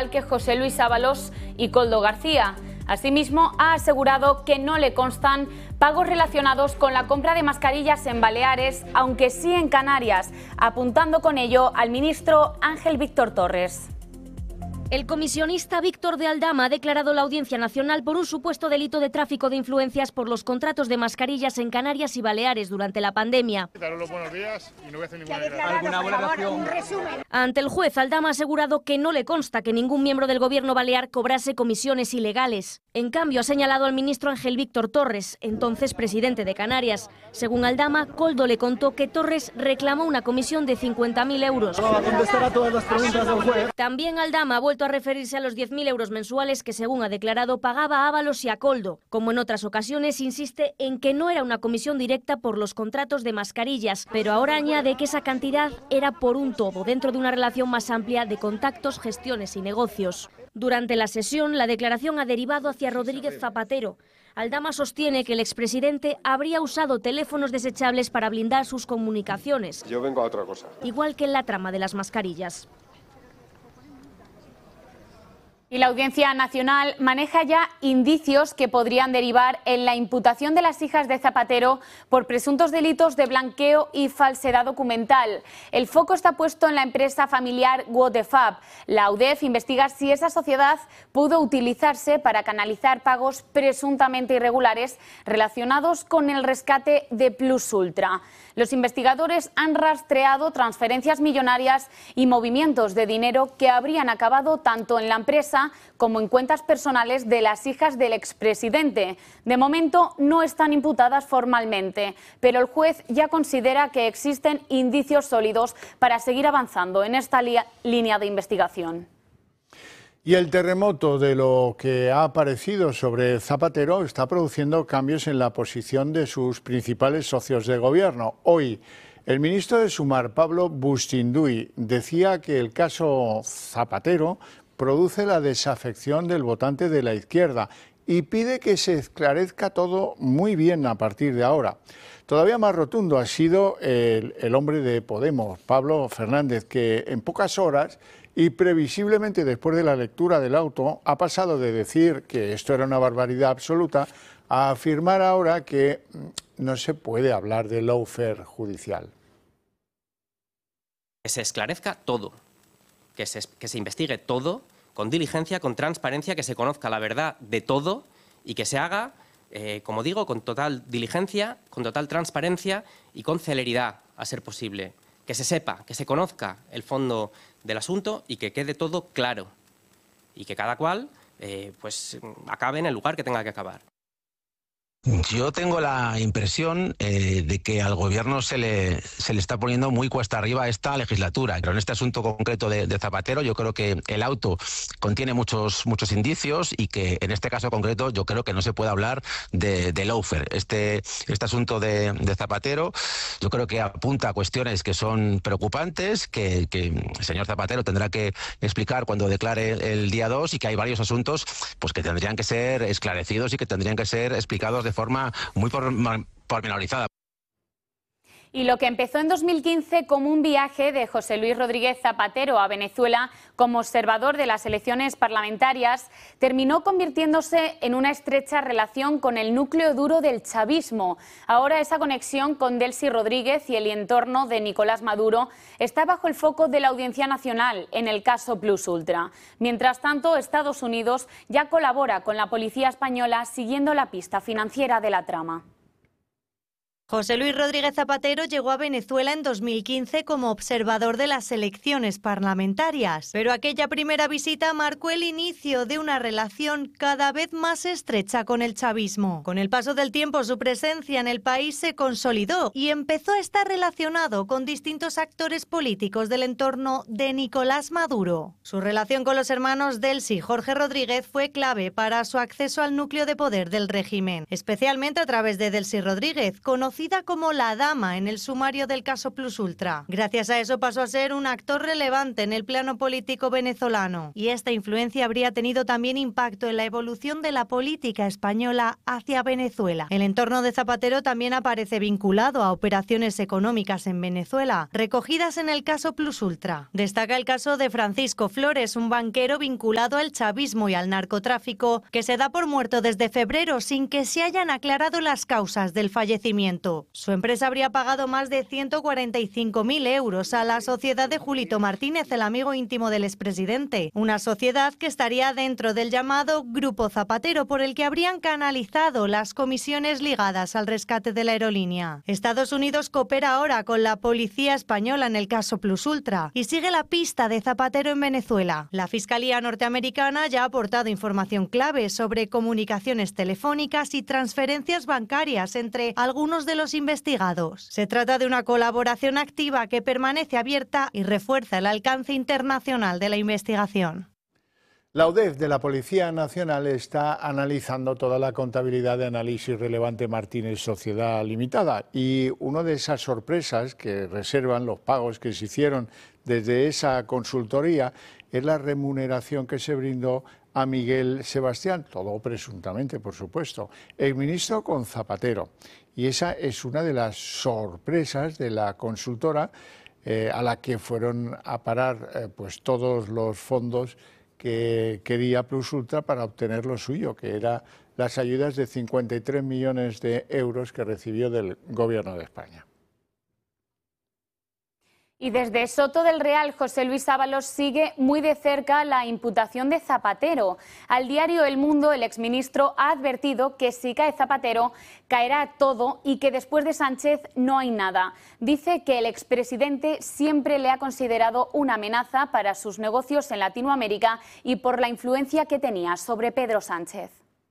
igual que José Luis Ábalos y Koldo García. Asimismo, ha asegurado que no le constan pagos relacionados con la compra de mascarillas en Baleares, aunque sí en Canarias, apuntando con ello al ministro Ángel Víctor Torres. El comisionista Víctor de Aldama ha declarado a la Audiencia Nacional por un supuesto delito de tráfico de influencias por los contratos de mascarillas en Canarias y Baleares durante la pandemia. Daros los buenos días y no voy a hacer ninguna valoración. Ante el juez, Aldama ha asegurado que no le consta que ningún miembro del gobierno balear cobrase comisiones ilegales. En cambio, ha señalado al ministro Ángel Víctor Torres, entonces presidente de Canarias. Según Aldama, Koldo le contó que Torres reclamó una comisión de 50.000 euros. No va a contestar a todas las preguntas del juez. También Aldama ha vuelto a referirse a los 10.000 euros mensuales que, según ha declarado, pagaba a Ábalos y a Koldo. Como en otras ocasiones, insiste en que no era una comisión directa por los contratos de mascarillas, pero ahora añade que esa cantidad era por un todo, dentro de una relación más amplia de contactos, gestiones y negocios. Durante la sesión, la declaración ha derivado hacia Rodríguez Zapatero. Aldama sostiene que el expresidente habría usado teléfonos desechables para blindar sus comunicaciones. Yo vengo a otra cosa. Igual que en la trama de las mascarillas. Y la Audiencia Nacional maneja ya indicios que podrían derivar en la imputación de las hijas de Zapatero por presuntos delitos de blanqueo y falsedad documental. El foco está puesto en la empresa familiar Wotefab. La UDEF investiga si esa sociedad pudo utilizarse para canalizar pagos presuntamente irregulares relacionados con el rescate de Plus Ultra. Los investigadores han rastreado transferencias millonarias y movimientos de dinero que habrían acabado tanto en la empresa como en cuentas personales de las hijas del expresidente. De momento no están imputadas formalmente, pero el juez ya considera que existen indicios sólidos para seguir avanzando en esta línea de investigación. Y el terremoto de lo que ha aparecido sobre Zapatero está produciendo cambios en la posición de sus principales socios de gobierno. Hoy, el ministro de Sumar, Pablo Bustinduy, decía que el caso Zapatero produce la desafección del votante de la izquierda y pide que se esclarezca todo muy bien a partir de ahora. Todavía más rotundo ha sido el hombre de Podemos, Pablo Fernández, que en pocas horas y previsiblemente después de la lectura del auto ha pasado de decir que esto era una barbaridad absoluta a afirmar ahora que no se puede hablar de lawfare judicial. Que se esclarezca todo, que se investigue todo con diligencia, con transparencia, que se conozca la verdad de todo y que se haga, como digo, con total diligencia, con total transparencia y con celeridad, a ser posible. Que se sepa, que se conozca el fondo del asunto y que quede todo claro. Y que cada cual pues acabe en el lugar que tenga que acabar. Yo tengo la impresión de que al gobierno se le está poniendo muy cuesta arriba esta legislatura. Pero en este asunto concreto de Zapatero yo creo que el auto contiene muchos indicios y que en este caso concreto yo creo que no se puede hablar de lawfare. Este asunto de Zapatero yo creo que apunta a cuestiones que son preocupantes, que el señor Zapatero tendrá que explicar cuando declare el día 2 y que hay varios asuntos pues que tendrían que ser esclarecidos y que tendrían que ser explicados de forma muy pormenorizada. Y lo que empezó en 2015 como un viaje de José Luis Rodríguez Zapatero a Venezuela como observador de las elecciones parlamentarias terminó convirtiéndose en una estrecha relación con el núcleo duro del chavismo. Ahora esa conexión con Delcy Rodríguez y el entorno de Nicolás Maduro está bajo el foco de la Audiencia Nacional en el caso Plus Ultra. Mientras tanto, Estados Unidos ya colabora con la policía española siguiendo la pista financiera de la trama. José Luis Rodríguez Zapatero llegó a Venezuela en 2015 como observador de las elecciones parlamentarias, pero aquella primera visita marcó el inicio de una relación cada vez más estrecha con el chavismo. Con el paso del tiempo, su presencia en el país se consolidó y empezó a estar relacionado con distintos actores políticos del entorno de Nicolás Maduro. Su relación con los hermanos Delcy y Jorge Rodríguez fue clave para su acceso al núcleo de poder del régimen, especialmente a través de Delcy Rodríguez, conocida conocida como la Dama en el sumario del caso Plus Ultra. Gracias a eso pasó a ser un actor relevante en el plano político venezolano. Y esta influencia habría tenido también impacto en la evolución de la política española hacia Venezuela. El entorno de Zapatero también aparece vinculado a operaciones económicas en Venezuela, recogidas en el caso Plus Ultra. Destaca el caso de Francisco Flores, un banquero vinculado al chavismo y al narcotráfico, que se da por muerto desde febrero sin que se hayan aclarado las causas del fallecimiento. Su empresa habría pagado más de 145.000 euros a la sociedad de Julito Martínez, el amigo íntimo del expresidente, una sociedad que estaría dentro del llamado Grupo Zapatero, por el que habrían canalizado las comisiones ligadas al rescate de la aerolínea. Estados Unidos coopera ahora con la policía española en el caso Plus Ultra y sigue la pista de Zapatero en Venezuela. La Fiscalía norteamericana ya ha aportado información clave sobre comunicaciones telefónicas y transferencias bancarias entre algunos de los investigados. Se trata de una colaboración activa que permanece abierta y refuerza el alcance internacional de la investigación. La UDEF de la Policía Nacional está analizando toda la contabilidad de Análisis Relevante Martínez Sociedad Limitada, y una de esas sorpresas que reservan los pagos que se hicieron desde esa consultoría es la remuneración que se brindó a Miguel Sebastián, todo presuntamente, por supuesto, exministro con Zapatero. Y esa es una de las sorpresas de la consultora a la que fueron a parar pues todos los fondos que quería Plus Ultra para obtener lo suyo, que era las ayudas de 53 millones de euros que recibió del Gobierno de España. Y desde Soto del Real, José Luis Ábalos sigue muy de cerca la imputación de Zapatero. Al diario El Mundo, el exministro ha advertido que si cae Zapatero, caerá todo y que después de Sánchez no hay nada. Dice que el expresidente siempre le ha considerado una amenaza para sus negocios en Latinoamérica y por la influencia que tenía sobre Pedro Sánchez.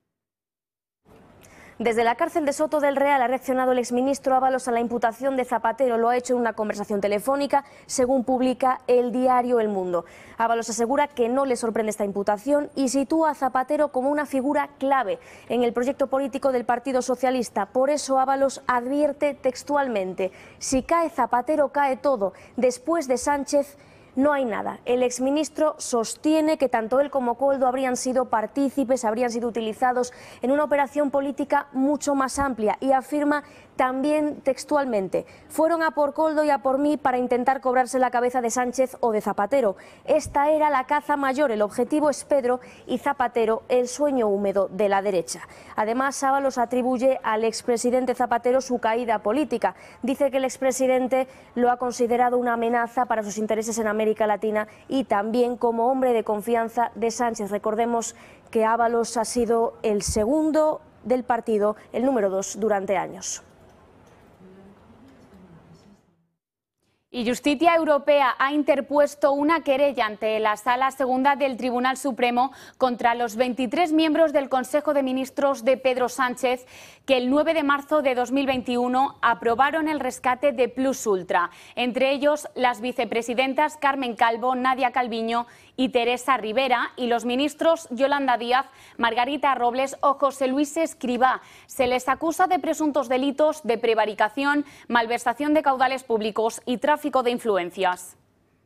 Desde la cárcel de Soto del Real ha reaccionado el exministro Ábalos a la imputación de Zapatero. Lo ha hecho en una conversación telefónica, según publica el diario El Mundo. Ábalos asegura que no le sorprende esta imputación y sitúa a Zapatero como una figura clave en el proyecto político del Partido Socialista. Por eso Ábalos advierte textualmente: si cae Zapatero, cae todo. Después de Sánchez no hay nada. El exministro sostiene que tanto él como Koldo habrían sido partícipes, habrían sido utilizados en una operación política mucho más amplia, y afirma también textualmente: fueron a por Koldo y a por mí para intentar cobrarse la cabeza de Sánchez o de Zapatero. Esta era la caza mayor, el objetivo es Pedro y Zapatero, el sueño húmedo de la derecha. Además, Ábalos atribuye al expresidente Zapatero su caída política. Dice que el expresidente lo ha considerado una amenaza para sus intereses en América Latina y también como hombre de confianza de Sánchez. Recordemos que Ábalos ha sido el segundo del partido, el número 2 durante años. Y Justicia Europea ha interpuesto una querella ante la Sala Segunda del Tribunal Supremo contra los 23 miembros del Consejo de Ministros de Pedro Sánchez que el 9 de marzo de 2021 aprobaron el rescate de Plus Ultra. Entre ellos, las vicepresidentas Carmen Calvo, Nadia Calviño y Teresa Rivera, y los ministros Yolanda Díaz, Margarita Robles o José Luis Escrivá. Se les acusa de presuntos delitos de prevaricación, malversación de caudales públicos y tráfico de influencias.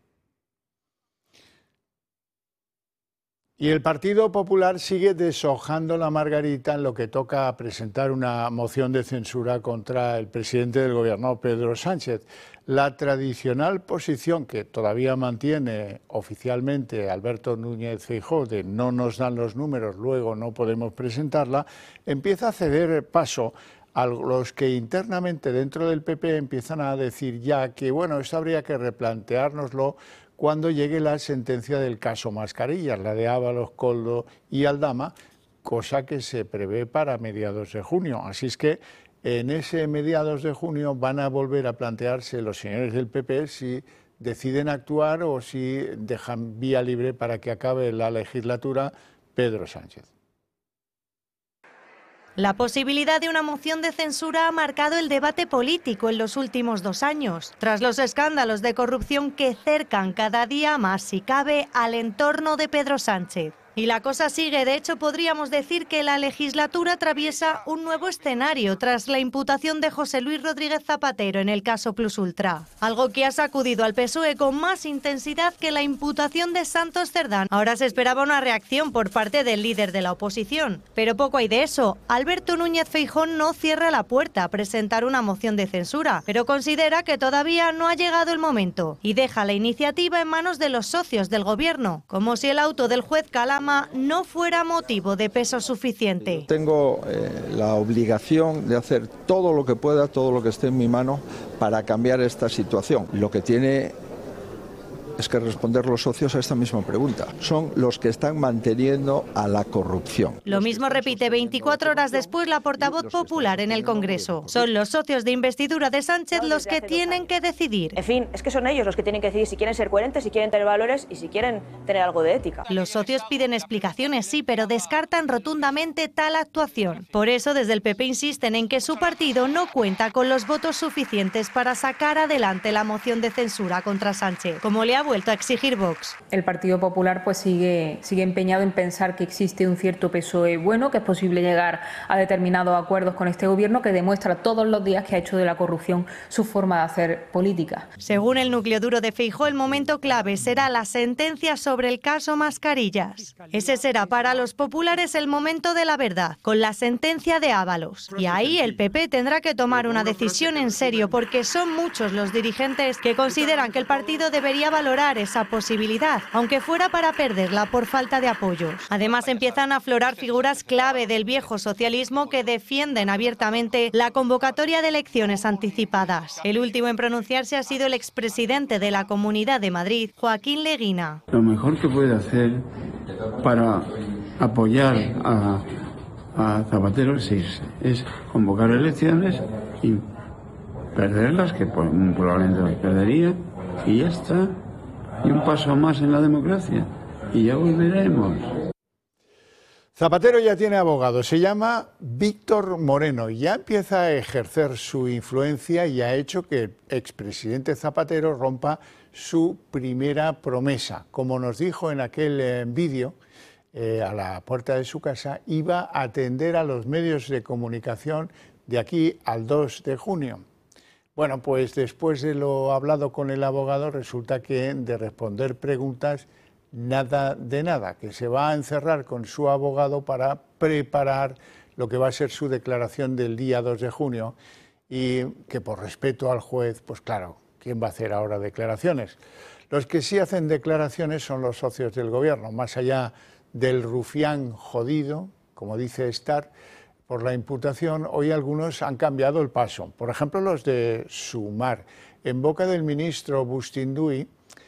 Y el Partido Popular sigue deshojando la margarita en lo que toca presentar una moción de censura contra el presidente del Gobierno, Pedro Sánchez. La tradicional posición que todavía mantiene oficialmente Alberto Núñez Feijóo de no nos dan los números, luego no podemos presentarla, empieza a ceder paso a los que internamente dentro del PP empiezan a decir ya que, bueno, esto habría que replanteárnoslo cuando llegue la sentencia del caso Mascarillas, la de Ábalos, Koldo y Aldama, cosa que se prevé para mediados de junio. Así es que en ese mediados de junio van a volver a plantearse los señores del PP si deciden actuar o si dejan vía libre para que acabe la legislatura Pedro Sánchez. La posibilidad de una moción de censura ha marcado el debate político en los últimos 2 años, tras los escándalos de corrupción que cercan cada día más, si cabe, al entorno de Pedro Sánchez. Y la cosa sigue. De hecho, podríamos decir que la legislatura atraviesa un nuevo escenario tras la imputación de José Luis Rodríguez Zapatero en el caso Plus Ultra. Algo que ha sacudido al PSOE con más intensidad que la imputación de Santos Cerdán. Ahora se esperaba una reacción por parte del líder de la oposición. Pero poco hay de eso. Alberto Núñez Feijóo no cierra la puerta a presentar una moción de censura, pero considera que todavía no ha llegado el momento y deja la iniciativa en manos de los socios del gobierno, como si el auto del juez Calama no fuera motivo de peso suficiente. Tengo la obligación de hacer todo lo que pueda, todo lo que esté en mi mano para cambiar esta situación. Lo que tiene es que responder los socios a esta misma pregunta. Son los que están manteniendo a la corrupción. Lo mismo repite 24 horas después la portavoz popular en el Congreso. Son los socios de investidura de Sánchez los que tienen que decidir. En fin, es que son ellos los que tienen que decidir si quieren ser coherentes, si quieren tener valores y si quieren tener algo de ética. Los socios piden explicaciones, sí, pero descartan rotundamente tal actuación. Por eso, desde el PP insisten en que su partido no cuenta con los votos suficientes para sacar adelante la moción de censura contra Sánchez, como le ha vuelto a exigir Vox. El Partido Popular pues sigue empeñado en pensar que existe un cierto PSOE bueno, que es posible llegar a determinados acuerdos con este gobierno, que demuestra todos los días que ha hecho de la corrupción su forma de hacer política. Según el núcleo duro de Feijóo, el momento clave será la sentencia sobre el caso Mascarillas. Ese será para los populares el momento de la verdad, con la sentencia de Ábalos. Y ahí el PP tendrá que tomar una decisión en serio, porque son muchos los dirigentes que consideran que el partido debería valorar esa posibilidad, aunque fuera para perderla por falta de apoyos. Además, empiezan a aflorar figuras clave del viejo socialismo que defienden abiertamente la convocatoria de elecciones anticipadas. El último en pronunciarse ha sido el expresidente de la Comunidad de Madrid, Joaquín Leguina. Lo mejor que puede hacer para apoyar a Zapatero es convocar elecciones y perderlas, que probablemente las perdería, y ya está. Y un paso más en la democracia, y ya volveremos. Zapatero ya tiene abogado, se llama Víctor Moreno, ya empieza a ejercer su influencia y ha hecho que el expresidente Zapatero rompa su primera promesa. Como nos dijo en aquel vídeo, a la puerta de su casa, iba a atender a los medios de comunicación de aquí al 2 de junio. Bueno, pues después de lo hablado con el abogado, resulta que de responder preguntas, nada de nada, que se va a encerrar con su abogado para preparar lo que va a ser su declaración del día 2 de junio y que por respeto al juez, pues claro, ¿quién va a hacer ahora declaraciones? Los que sí hacen declaraciones son los socios del gobierno, más allá del rufián jodido, como dice Estar, por la imputación, hoy algunos han cambiado el paso. Por ejemplo, los de Sumar. En boca del ministro Bustinduy,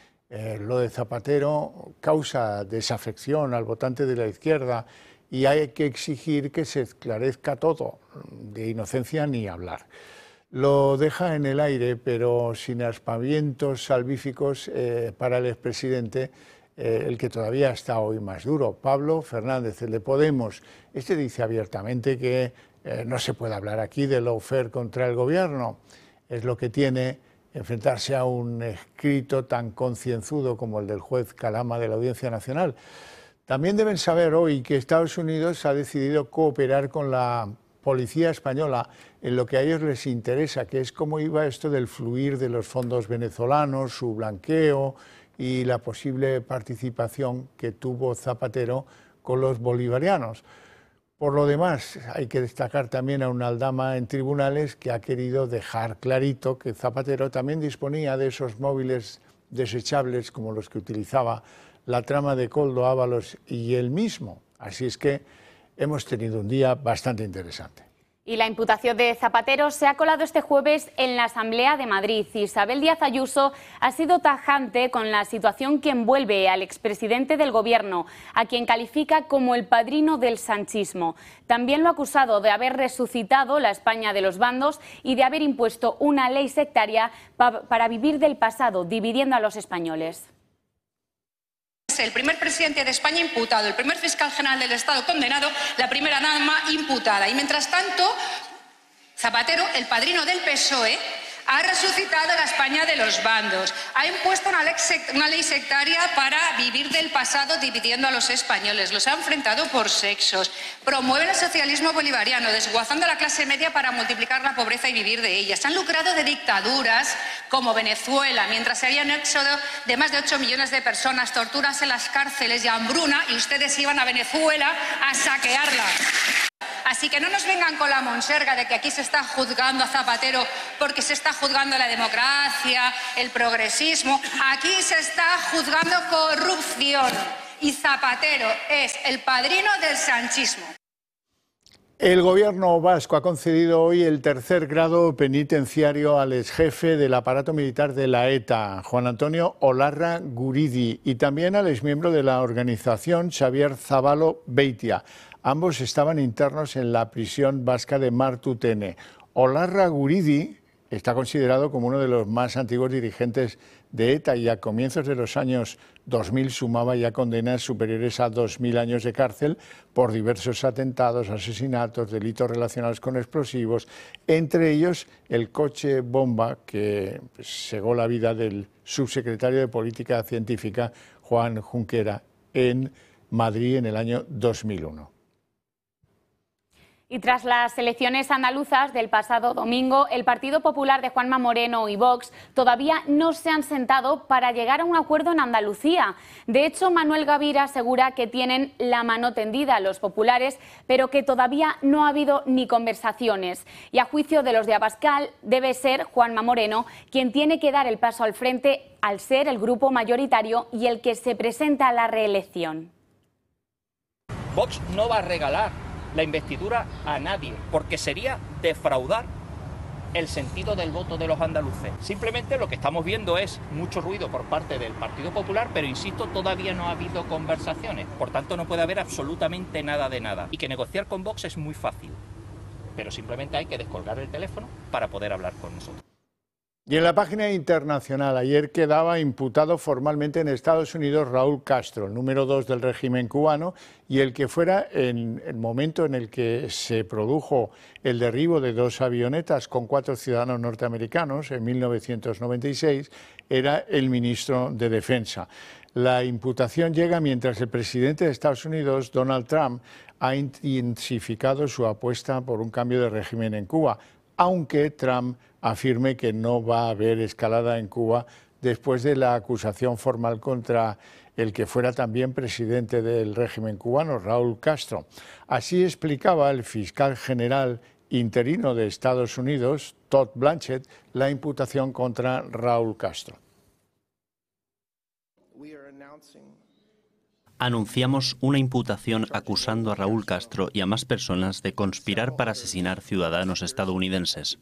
lo de Zapatero causa desafección al votante de la izquierda y hay que exigir que se esclarezca todo. De inocencia ni hablar. Lo deja en el aire, pero sin aspavientos salvíficos para el expresidente, el que todavía está hoy más duro, Pablo Fernández, el de Podemos. Este dice abiertamente que no se puede hablar aquí de lawfare contra el gobierno. Es lo que tiene enfrentarse a un escrito tan concienzudo como el del juez Calama de la Audiencia Nacional. También deben saber hoy que Estados Unidos ha decidido cooperar con la policía española en lo que a ellos les interesa, que es cómo iba esto del fluir de los fondos venezolanos, su blanqueo y la posible participación que tuvo Zapatero con los bolivarianos. Por lo demás, hay que destacar también a una aldama en tribunales que ha querido dejar clarito que Zapatero también disponía de esos móviles desechables como los que utilizaba la trama de Koldo Ábalos y él mismo. Así es que hemos tenido un día bastante interesante. Y la imputación de Zapatero se ha colado este jueves en la Asamblea de Madrid. Isabel Díaz Ayuso ha sido tajante con la situación que envuelve al expresidente del Gobierno, a quien califica como el padrino del sanchismo. También lo ha acusado de haber resucitado la España de los bandos y de haber impuesto una ley sectaria para vivir del pasado, dividiendo a los españoles. El primer presidente de España imputado, el primer fiscal general del Estado condenado, la primera dama imputada. Y mientras tanto, Zapatero, el padrino del PSOE, Ha resucitado la España de los bandos. Ha impuesto una ley sectaria para vivir del pasado dividiendo a los españoles. Los ha enfrentado por sexos. Promueve el socialismo bolivariano, desguazando a la clase media para multiplicar la pobreza y vivir de ella. Se han lucrado de dictaduras como Venezuela, mientras se había un éxodo de más de 8 millones de personas, torturas en las cárceles y hambruna, y ustedes iban a Venezuela a saquearla. Así que no nos vengan con la monserga de que aquí se está juzgando a Zapatero porque se está juzgando la democracia, el progresismo. Aquí se está juzgando corrupción y Zapatero es el padrino del sanchismo. El gobierno vasco ha concedido hoy el tercer grado penitenciario al exjefe del aparato militar de la ETA, Juan Antonio Olarra Guridi, y también al exmiembro de la organización, Xavier Zabalo Beitia. Ambos estaban internos en la prisión vasca de Martutene. Olarra Guridi está considerado como uno de los más antiguos dirigentes de ETA y a comienzos de los años 2000 sumaba ya condenas superiores a 2.000 años de cárcel por diversos atentados, asesinatos, delitos relacionados con explosivos, entre ellos el coche bomba que cegó la vida del subsecretario de Política Científica Juan Junquera en Madrid en el año 2001. Y tras las elecciones andaluzas del pasado domingo, el Partido Popular de Juanma Moreno y Vox todavía no se han sentado para llegar a un acuerdo en Andalucía. De hecho, Manuel Gavira asegura que tienen la mano tendida a los populares, pero que todavía no ha habido ni conversaciones. Y a juicio de los de Abascal, debe ser Juanma Moreno quien tiene que dar el paso al frente al ser el grupo mayoritario y el que se presenta a la reelección. Vox no va a regalar la investidura a nadie, porque sería defraudar el sentido del voto de los andaluces. Simplemente lo que estamos viendo es mucho ruido por parte del Partido Popular, pero insisto, todavía no ha habido conversaciones, por tanto no puede haber absolutamente nada de nada. Y que negociar con Vox es muy fácil, pero simplemente hay que descolgar el teléfono para poder hablar con nosotros. Y en la página internacional, ayer quedaba imputado formalmente en Estados Unidos Raúl Castro, el número 2 del régimen cubano, y el que fuera en el momento en el que se produjo el derribo de 2 avionetas con 4 ciudadanos norteamericanos en 1996, era el ministro de Defensa. La imputación llega mientras el presidente de Estados Unidos, Donald Trump, ha intensificado su apuesta por un cambio de régimen en Cuba, aunque Trump afirme que no va a haber escalada en Cuba después de la acusación formal contra el que fuera también presidente del régimen cubano, Raúl Castro. Así explicaba el fiscal general interino de Estados Unidos, Todd Blanchett, la imputación contra Raúl Castro. Anunciamos una imputación acusando a Raúl Castro y a más personas de conspirar para asesinar ciudadanos estadounidenses.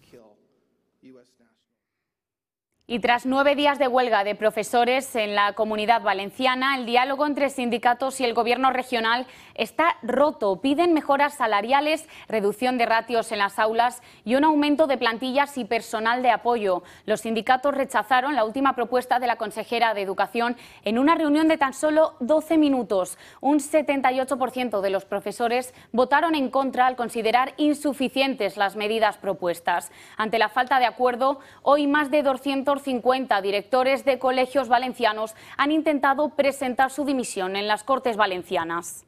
Y tras 9 días de huelga de profesores en la Comunidad Valenciana, el diálogo entre sindicatos y el Gobierno regional está roto. Piden mejoras salariales, reducción de ratios en las aulas y un aumento de plantillas y personal de apoyo. Los sindicatos rechazaron la última propuesta de la consejera de Educación en una reunión de tan solo 12 minutos. Un 78% de los profesores votaron en contra al considerar insuficientes las medidas propuestas. Ante la falta de acuerdo, hoy más de 250 directores de colegios valencianos han intentado presentar su dimisión en las Cortes Valencianas.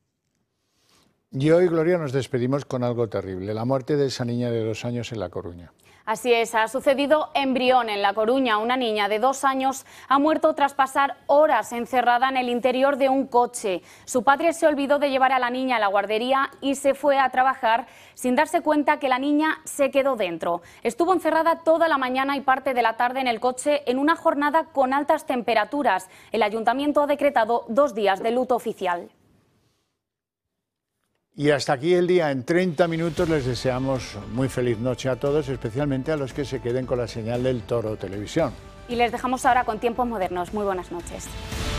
Y hoy, Gloria, nos despedimos con algo terrible, la muerte de esa niña de 2 años en La Coruña. Así es, ha sucedido en Brión, en La Coruña. Una niña de 2 años ha muerto tras pasar horas encerrada en el interior de un coche. Su padre se olvidó de llevar a la niña a la guardería y se fue a trabajar sin darse cuenta que la niña se quedó dentro. Estuvo encerrada toda la mañana y parte de la tarde en el coche en una jornada con altas temperaturas. El ayuntamiento ha decretado 2 días de luto oficial. Y hasta aquí el día. En 30 minutos les deseamos muy feliz noche a todos, especialmente a los que se queden con la señal del Toro Televisión. Y les dejamos ahora con Tiempos Modernos. Muy buenas noches.